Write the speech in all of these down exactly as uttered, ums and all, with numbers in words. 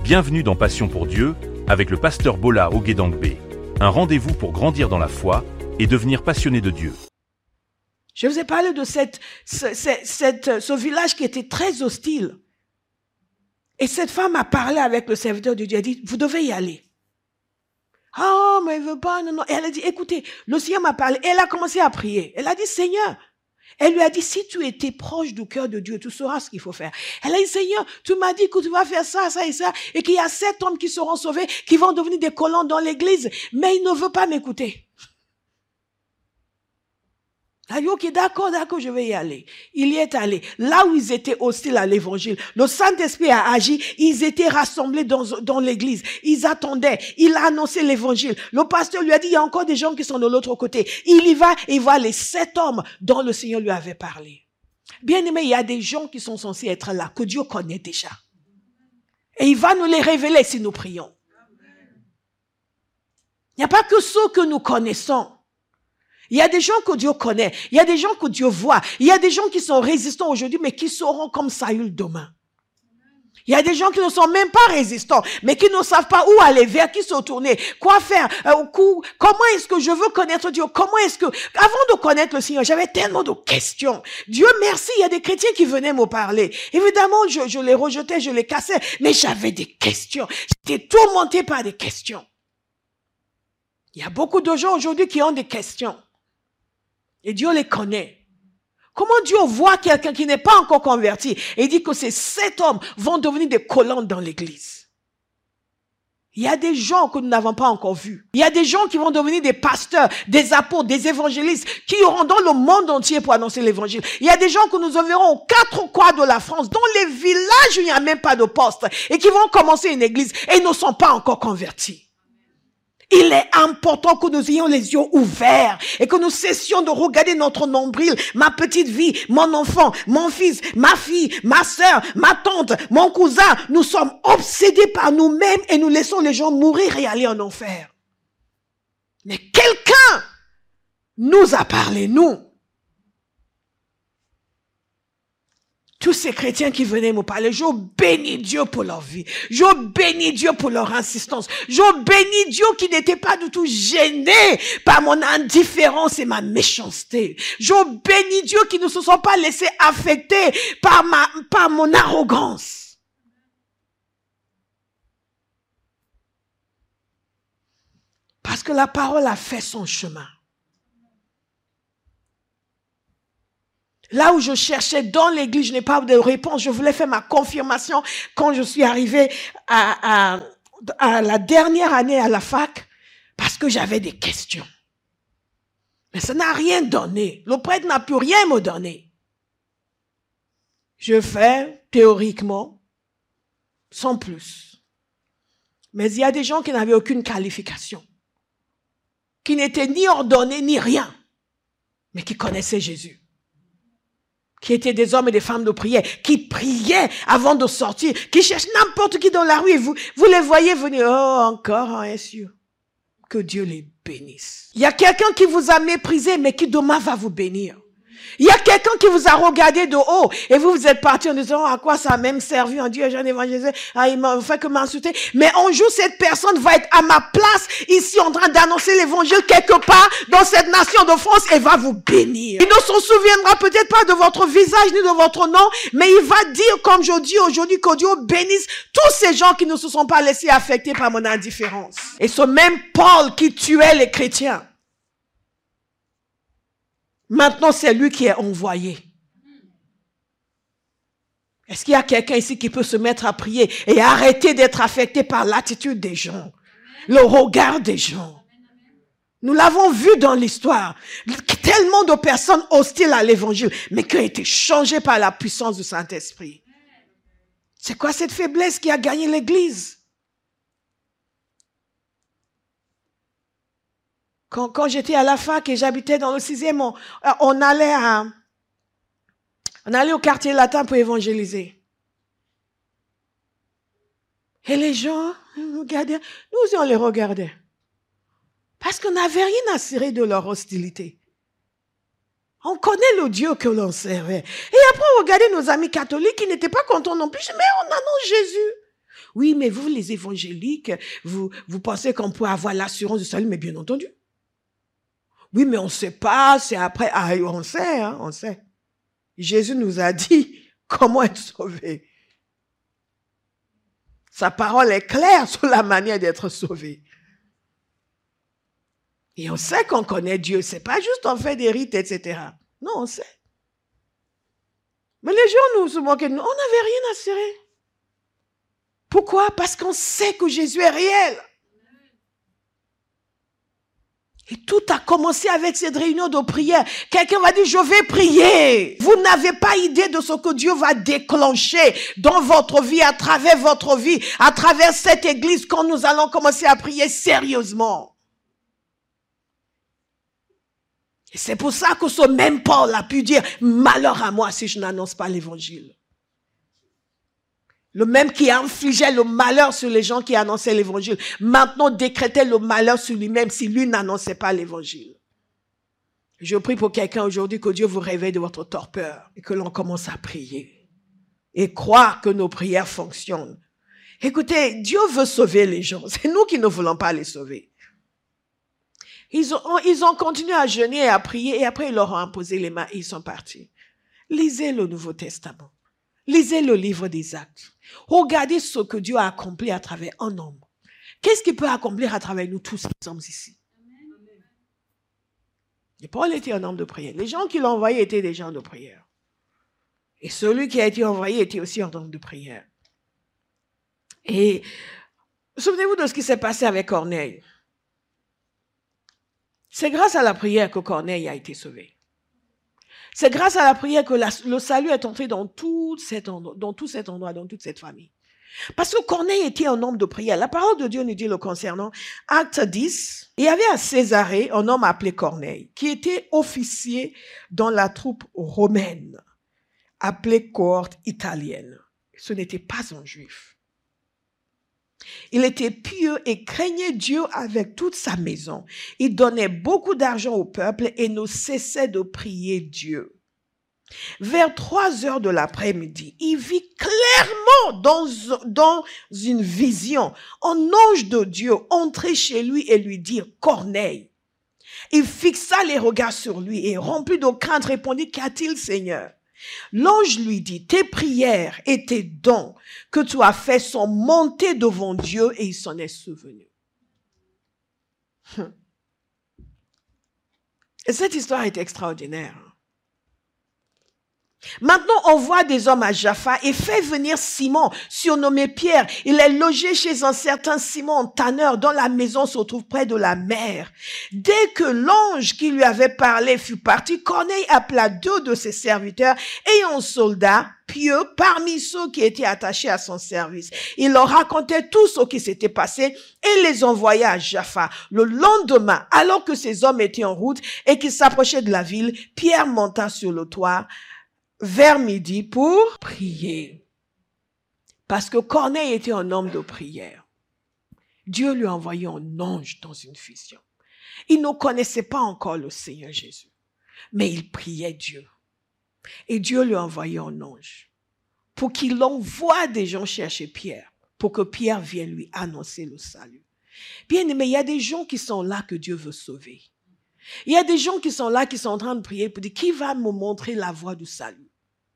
Bienvenue dans Passion pour Dieu avec le pasteur Bola Oguedangbe. Un rendez-vous pour grandir dans la foi et devenir passionné de Dieu. Je vous ai parlé de cette, ce, cette, cette, ce village qui était très hostile. Et cette femme a parlé avec le serviteur de Dieu. Elle a dit, vous devez y aller. Ah, oh, mais elle veut pas, non, non. Et elle a dit, écoutez, le Seigneur m'a parlé. Et elle a commencé à prier. Elle a dit, Seigneur. Elle lui a dit, si tu étais proche du cœur de Dieu, tu sauras ce qu'il faut faire. Elle a dit, Seigneur, tu m'as dit que tu vas faire ça, ça et ça, et qu'il y a sept hommes qui seront sauvés, qui vont devenir des colons dans l'église. Mais il ne veut pas m'écouter. Elle a dit, ok, d'accord, d'accord, je vais y aller. Il y est allé. Là où ils étaient hostiles à l'évangile, le Saint-Esprit a agi, ils étaient rassemblés dans, dans l'église. Ils attendaient. Il a annoncé l'évangile. Le pasteur lui a dit, il y a encore des gens qui sont de l'autre côté. Il y va et il voit les sept hommes dont le Seigneur lui avait parlé. Bien aimé, il y a des gens qui sont censés être là, que Dieu connaît déjà. Et il va nous les révéler si nous prions. Il n'y a pas que ceux que nous connaissons. Il y a des gens que Dieu connaît. Il y a des gens que Dieu voit. Il y a des gens qui sont résistants aujourd'hui, mais qui seront comme Saül demain. Il y a des gens qui ne sont même pas résistants, mais qui ne savent pas où aller, vers qui se tourner, quoi faire, euh, comment est-ce que je veux connaître Dieu, comment est-ce que, avant de connaître le Seigneur, j'avais tellement de questions. Dieu merci, il y a des chrétiens qui venaient me parler. Évidemment, je, je les rejetais, je les cassais, mais j'avais des questions. J'étais tourmentée par des questions. Il y a beaucoup de gens aujourd'hui qui ont des questions. Et Dieu les connaît. Comment Dieu voit quelqu'un qui n'est pas encore converti et dit que ces sept hommes vont devenir des colons dans l'église? Il y a des gens que nous n'avons pas encore vus. Il y a des gens qui vont devenir des pasteurs, des apôtres, des évangélistes, qui iront dans le monde entier pour annoncer l'évangile. Il y a des gens que nous verrons aux quatre coins de la France, dans les villages où il n'y a même pas de poste, et qui vont commencer une église et ne sont pas encore convertis. Il est important que nous ayons les yeux ouverts et que nous cessions de regarder notre nombril, ma petite vie, mon enfant, mon fils, ma fille, ma sœur, ma tante, mon cousin. Nous sommes obsédés par nous-mêmes et nous laissons les gens mourir et aller en enfer. Mais quelqu'un nous a parlé, nous. Tous ces chrétiens qui venaient me parler, je bénis Dieu pour leur vie. Je bénis Dieu pour leur insistance. Je bénis Dieu qui n'était pas du tout gêné par mon indifférence et ma méchanceté. Je bénis Dieu qui ne se sont pas laissés affecter par ma, par mon arrogance. Parce que la parole a fait son chemin. Là où je cherchais dans l'église, je n'ai pas de réponse. Je voulais faire ma confirmation quand je suis arrivée à, à, à la dernière année à la fac parce que j'avais des questions. Mais ça n'a rien donné. Le prêtre n'a pu rien me donner. Je fais théoriquement sans plus. Mais il y a des gens qui n'avaient aucune qualification, qui n'étaient ni ordonnés ni rien, mais qui connaissaient Jésus. Qui étaient des hommes et des femmes de prière, qui priaient avant de sortir, qui cherchent n'importe qui dans la rue et vous, vous les voyez venir. Oh, encore un S U. Que Dieu les bénisse. Il y a quelqu'un qui vous a méprisé, mais qui demain va vous bénir. Il y a quelqu'un qui vous a regardé de haut et vous vous êtes parti en disant à quoi ça a même servi, on dit j'en ai évangélisé, ah, il m'a fait que m'insulter. Mais un jour cette personne va être à ma place ici en train d'annoncer l'évangile quelque part dans cette nation de France et va vous bénir. Il ne se souviendra peut-être pas de votre visage ni de votre nom, mais il va dire comme je dis aujourd'hui que Dieu bénisse tous ces gens qui ne se sont pas laissés affecter par mon indifférence. Et ce même Paul qui tuait les chrétiens, maintenant, c'est lui qui est envoyé. Est-ce qu'il y a quelqu'un ici qui peut se mettre à prier et arrêter d'être affecté par l'attitude des gens, le regard des gens? Nous l'avons vu dans l'histoire. Tellement de personnes hostiles à l'évangile, mais qui ont été changées par la puissance du Saint-Esprit. C'est quoi cette faiblesse qui a gagné l'église? Quand, quand j'étais à la fac et j'habitais dans le sixième, on, on allait à, on allait au quartier latin pour évangéliser. Et les gens nous regardaient, nous aussi on les regardait. Parce qu'on n'avait rien à cirer de leur hostilité. On connaît le Dieu que l'on servait. Et après, on regardait nos amis catholiques qui n'étaient pas contents non plus. Mais on annonce Jésus. Oui, mais vous, les évangéliques, vous, vous pensez qu'on peut avoir l'assurance du salut, mais bien entendu. Oui, mais on ne sait pas, c'est après. Ah, on sait, hein, on sait. Jésus nous a dit comment être sauvé. Sa parole est claire sur la manière d'être sauvé. Et on sait qu'on connaît Dieu. C'est pas juste on fait des rites, et cetera. Non, on sait. Mais les gens nous se moquaient de nous. On n'avait rien à serrer. Pourquoi? Parce qu'on sait que Jésus est réel. Et tout a commencé avec cette réunion de prière. Quelqu'un va dire, je vais prier. Vous n'avez pas idée de ce que Dieu va déclencher dans votre vie, à travers votre vie, à travers cette église, quand nous allons commencer à prier sérieusement. Et c'est pour ça que ce même Paul a pu dire, malheur à moi si je n'annonce pas l'évangile. Le même qui infligeait le malheur sur les gens qui annonçaient l'évangile, maintenant décrétait le malheur sur lui-même si lui n'annonçait pas l'évangile. Je prie pour quelqu'un aujourd'hui que Dieu vous réveille de votre torpeur et que l'on commence à prier et croire que nos prières fonctionnent. Écoutez, Dieu veut sauver les gens. C'est nous qui ne voulons pas les sauver. Ils ont, ils ont continué à jeûner et à prier et après ils leur ont imposé les mains et ils sont partis. Lisez le Nouveau Testament. Lisez le livre des Actes. Regardez ce que Dieu a accompli à travers un homme. Qu'est-ce qu'il peut accomplir à travers nous tous qui sommes ici? Et Paul était un homme de prière. Les gens qui l'ont envoyé étaient des gens de prière. Et celui qui a été envoyé était aussi un homme de prière. Et souvenez-vous de ce qui s'est passé avec Corneille. C'est grâce à la prière que Corneille a été sauvé. C'est grâce à la prière que la, le salut est entré dans tout, cet endroit, dans tout cet endroit, dans toute cette famille. Parce que Corneille était un homme de prière. La parole de Dieu nous dit le concernant. Acte dix, il y avait à Césarée un homme appelé Corneille, qui était officier dans la troupe romaine, appelée cohorte italienne. Ce n'était pas un juif. Il était pieux et craignait Dieu avec toute sa maison. Il donnait beaucoup d'argent au peuple et ne cessait de prier Dieu. Vers trois heures de l'après-midi, il vit clairement dans, dans une vision un ange de Dieu entrer chez lui et lui dire « Corneille ». Il fixa les regards sur lui et rempli de crainte répondit « Qu'a-t-il, Seigneur ?» L'ange lui dit, tes prières et tes dons que tu as faits sont montés devant Dieu et il s'en est souvenu. Et cette histoire est extraordinaire. Maintenant, on voit des hommes à Jaffa et fait venir Simon, surnommé Pierre. Il est logé chez un certain Simon, tanneur, dont la maison se trouve près de la mer. Dès que l'ange qui lui avait parlé fut parti, Corneille appela deux de ses serviteurs et un soldat pieux parmi ceux qui étaient attachés à son service. Il leur racontait tout ce qui s'était passé et les envoya à Jaffa. Le lendemain, alors que ces hommes étaient en route et qu'ils s'approchaient de la ville, Pierre monta sur le toit vers midi pour prier. Parce que Corneille était un homme de prière. Dieu lui a envoyé un ange dans une vision. Il ne connaissait pas encore le Seigneur Jésus, mais il priait Dieu. Et Dieu lui a envoyé un ange pour qu'il envoie des gens chercher Pierre, pour que Pierre vienne lui annoncer le salut. Bien aimé, il y a des gens qui sont là que Dieu veut sauver. Il y a des gens qui sont là, qui sont en train de prier pour dire, qui va me montrer la voie du salut?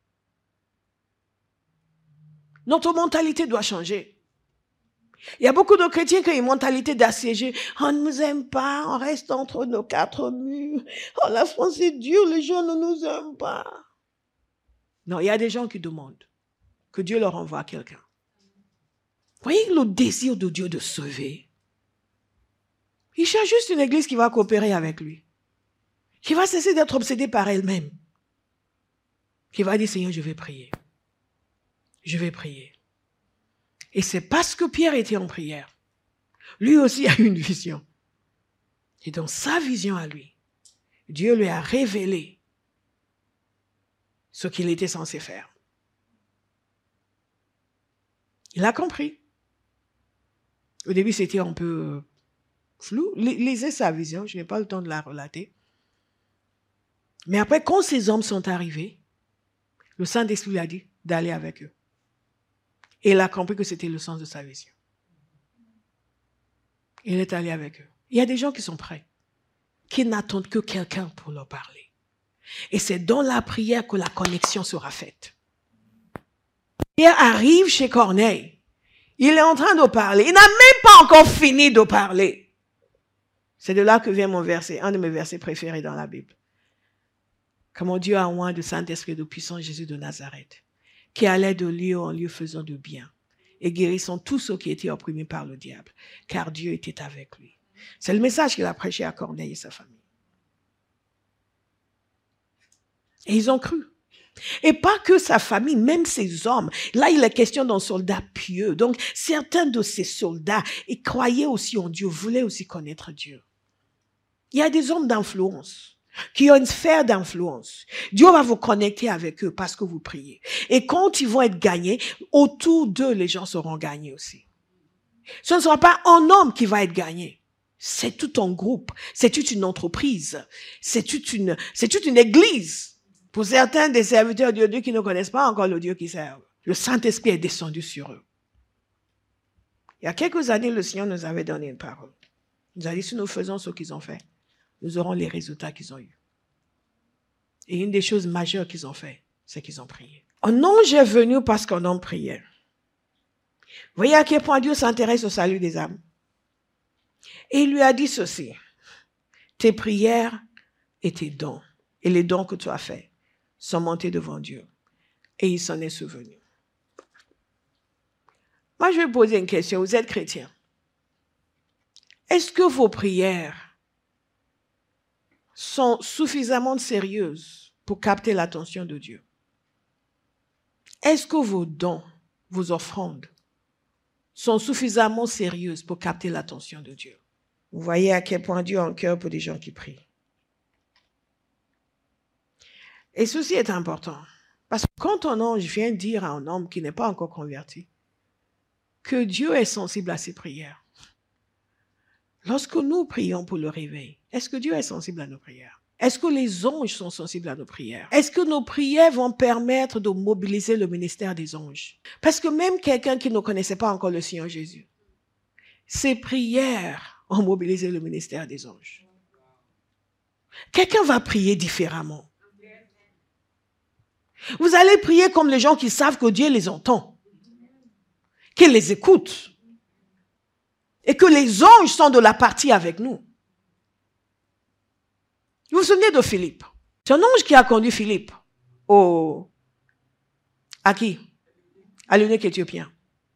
Notre mentalité doit changer. Il y a beaucoup de chrétiens qui ont une mentalité d'assiégé. On ne nous aime pas, on reste entre nos quatre murs. Oh, la France est dure, les gens ne nous aiment pas. Non, il y a des gens qui demandent que Dieu leur envoie quelqu'un. Voyez le désir de Dieu de sauver. Il cherche juste une église qui va coopérer avec lui. Qui va cesser d'être obsédée par elle-même. Qui va dire, Seigneur, je vais prier. Je vais prier. Et c'est parce que Pierre était en prière. Lui aussi a eu une vision. Et dans sa vision à lui, Dieu lui a révélé ce qu'il était censé faire. Il a compris. Au début, c'était un peu flou. Lisez sa vision, je n'ai pas le temps de la relater. Mais après, quand ces hommes sont arrivés, le Saint-Esprit lui a dit d'aller avec eux. Et il a compris que c'était le sens de sa vision. Il est allé avec eux. Il y a des gens qui sont prêts, qui n'attendent que quelqu'un pour leur parler. Et c'est dans la prière que la connexion sera faite. Pierre arrive chez Corneille. Il est en train de parler. Il n'a même pas encore fini de parler. C'est de là que vient mon verset, un de mes versets préférés dans la Bible. Comment Dieu a oint de Saint-Esprit de puissant Jésus de Nazareth, qui allait de lieu en lieu faisant de bien et guérissant tous ceux qui étaient opprimés par le diable, car Dieu était avec lui. C'est le message qu'il a prêché à Corneille et sa famille. Et ils ont cru. Et pas que sa famille, même ses hommes. Là, il est question d'un soldat pieux. Donc, certains de ces soldats, ils croyaient aussi en Dieu, voulaient aussi connaître Dieu. Il y a des hommes d'influence qui ont une sphère d'influence. Dieu va vous connecter avec eux parce que vous priez. Et quand ils vont être gagnés, autour d'eux, les gens seront gagnés aussi. Ce ne sera pas un homme qui va être gagné. C'est tout un groupe. C'est toute une entreprise. C'est toute une, c'est toute une église. Pour certains des serviteurs de Dieu qui ne connaissent pas encore le Dieu qu'ils servent, le Saint-Esprit est descendu sur eux. Il y a quelques années, le Seigneur nous avait donné une parole. Il nous a dit, si nous faisons ce qu'ils ont fait, nous aurons les résultats qu'ils ont eus. Et une des choses majeures qu'ils ont fait, c'est qu'ils ont prié. Un ange est venu parce qu'un homme priait. Vous voyez à quel point Dieu s'intéresse au salut des âmes. Et il lui a dit ceci, tes prières et tes dons, et les dons que tu as faits, sont montés devant Dieu. Et il s'en est souvenu. Moi, je vais poser une question. Vous êtes chrétien. Est-ce que vos prières sont suffisamment sérieuses pour capter l'attention de Dieu? Est-ce que vos dons, vos offrandes, sont suffisamment sérieuses pour capter l'attention de Dieu? Vous voyez à quel point Dieu a un cœur pour des gens qui prient. Et ceci est important. Parce que quand un ange vient dire à un homme qui n'est pas encore converti que Dieu est sensible à ses prières, lorsque nous prions pour le réveil, est-ce que Dieu est sensible à nos prières? Est-ce que les anges sont sensibles à nos prières? Est-ce que nos prières vont permettre de mobiliser le ministère des anges? Parce que même quelqu'un qui ne connaissait pas encore le Seigneur Jésus, ses prières ont mobilisé le ministère des anges. Quelqu'un va prier différemment. Vous allez prier comme les gens qui savent que Dieu les entend, qu'il les écoute et que les anges sont de la partie avec nous. Vous vous souvenez de Philippe? C'est un ange qui a conduit Philippe au... à qui? À l'eunuque éthiopien.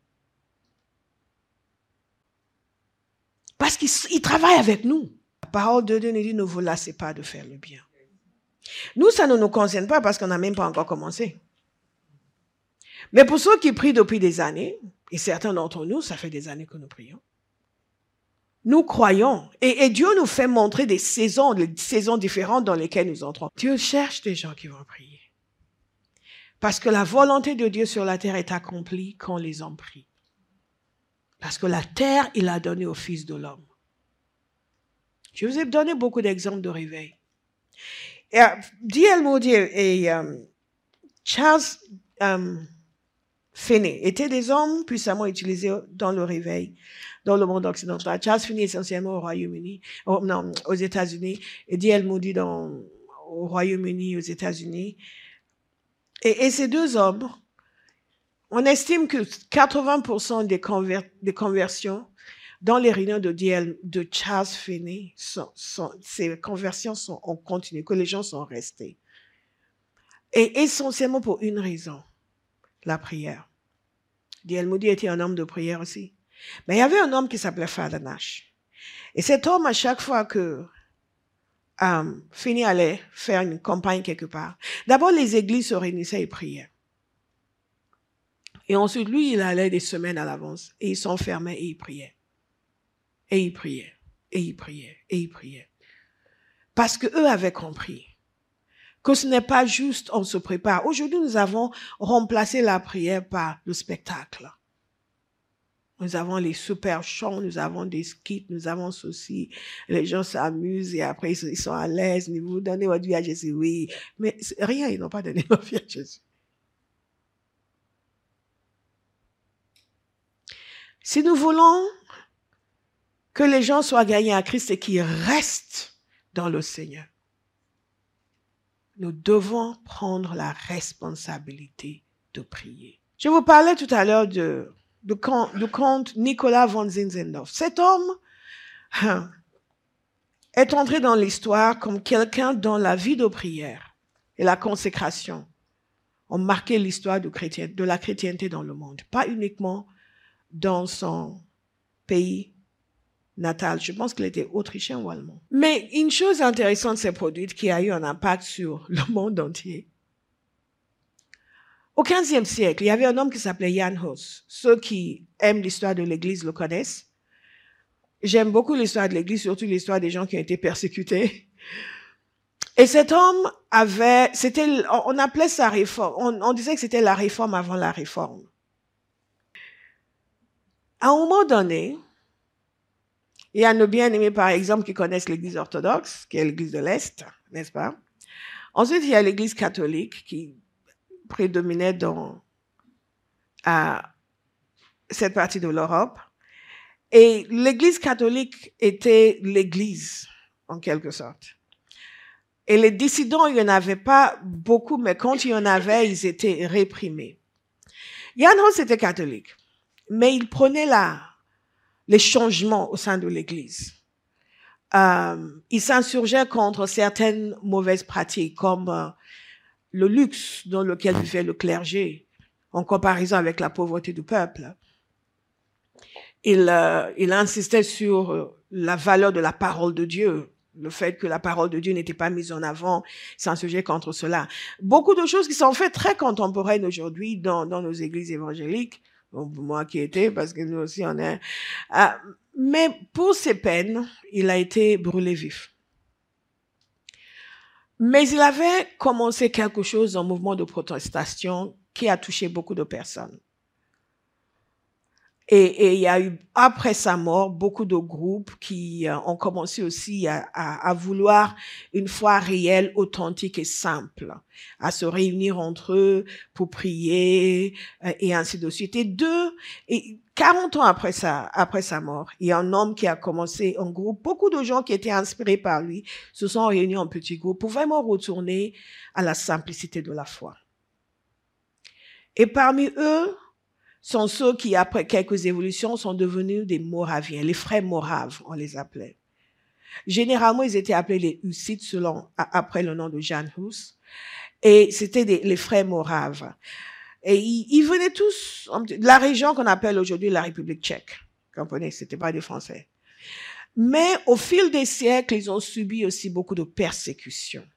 Parce qu'il travaille avec nous. La parole de Dieu nous dit, ne vous lassez pas de faire le bien. Nous, ça ne nous concerne pas parce qu'on n'a même pas encore commencé. Mais pour ceux qui prient depuis des années, et certains d'entre nous, ça fait des années que nous prions, nous croyons, et, et Dieu nous fait montrer des saisons, des saisons différentes dans lesquelles nous entrons. Dieu cherche des gens qui vont prier. Parce que la volonté de Dieu sur la terre est accomplie quand les hommes prient. Parce que la terre, il a donné au Fils de l'homme. Je vous ai donné beaucoup d'exemples de réveil. Et, uh, D L Moody et um, Charles um, Finney étaient des hommes puissamment utilisés dans le réveil, dans le monde occidental. Charles Finney essentiellement au Royaume-Uni, oh, non, aux États-Unis, et D L Moody dans, au Royaume-Uni, aux États-Unis. Et, et ces deux hommes, on estime que quatre-vingts pour cent des, conver- des conversions dans les réunions de, D L, de Charles Finney, sont, sont, ces conversions sont en continu, que les gens sont restés. Et essentiellement pour une raison, la prière. D L Moody était un homme de prière aussi. Mais il y avait un homme qui s'appelait Father Nash. Et cet homme, à chaque fois que um, Finney allait faire une campagne quelque part, d'abord les églises se réunissaient et priaient. Et ensuite, lui, il allait des semaines à l'avance et il s'enfermait et il priait. Et il priait, et il priait, et il priait. Parce qu'eux avaient compris que ce n'est pas juste on se prépare. Aujourd'hui, nous avons remplacé la prière par le spectacle. Nous avons les super chants, nous avons des skits, nous avons ceci. Les gens s'amusent et après ils sont à l'aise. Vous donnez votre vie à Jésus, oui. Mais rien, ils n'ont pas donné leur vie à Jésus. Si nous voulons que les gens soient gagnés à Christ et qu'ils restent dans le Seigneur, nous devons prendre la responsabilité de prier. Je vous parlais tout à l'heure de, de, de comte Nicolas von Zinzendorf. Cet homme hein, est entré dans l'histoire comme quelqu'un dont la vie de prière et la consécration ont marqué l'histoire de, chrétien, de la chrétienté dans le monde, pas uniquement dans son pays natal. Je pense qu'il était autrichien ou allemand. Mais une chose intéressante s'est produite qui a eu un impact sur le monde entier. Au quinzième siècle, il y avait un homme qui s'appelait Jan Hus. Ceux qui aiment l'histoire de l'Église le connaissent. J'aime beaucoup l'histoire de l'Église, surtout l'histoire des gens qui ont été persécutés. Et cet homme avait, c'était, on appelait ça réforme, on, on disait que c'était la réforme avant la réforme. À un moment donné, il y a nos bien-aimés, par exemple, qui connaissent l'Église orthodoxe, qui est l'Église de l'Est, n'est-ce pas? Ensuite, il y a l'Église catholique qui prédominait dans à cette partie de l'Europe. Et l'Église catholique était l'Église, en quelque sorte. Et les dissidents, il n'y en avait pas beaucoup, mais quand il y en avait, ils étaient réprimés. Jan Hus était catholique, mais il prenait la, les changements au sein de l'Église. Euh, il s'insurgeait contre certaines mauvaises pratiques, comme euh, le luxe dans lequel vivait le clergé, en comparaison avec la pauvreté du peuple. Il, euh, il insistait sur euh, la valeur de la parole de Dieu, le fait que la parole de Dieu n'était pas mise en avant, il s'insurgeait contre cela. Beaucoup de choses qui sont faites très contemporaines aujourd'hui dans, dans nos églises évangéliques, moi qui étais, parce que nous aussi on est. Euh, mais pour ses peines, il a été brûlé vif. Mais il avait commencé quelque chose, un mouvement de protestation qui a touché beaucoup de personnes. Et, et il y a eu, après sa mort, beaucoup de groupes qui euh, ont commencé aussi à, à, à vouloir une foi réelle, authentique et simple, à se réunir entre eux pour prier euh, et ainsi de suite. Et deux, et quarante ans après sa, après sa mort, il y a un homme qui a commencé un groupe. Beaucoup de gens qui étaient inspirés par lui se sont réunis en petits groupes pour vraiment retourner à la simplicité de la foi. Et parmi eux, sont ceux qui, après quelques évolutions, sont devenus des Moraviens, les frères Moraves, on les appelait. Généralement, ils étaient appelés les Hussites, selon, après le nom de Jan Hus, et c'était des, les frères Moraves. Et ils, ils venaient tous de la région qu'on appelle aujourd'hui la République tchèque. Vous comprenez, c'était pas des Français. Mais au fil des siècles, ils ont subi aussi beaucoup de persécutions.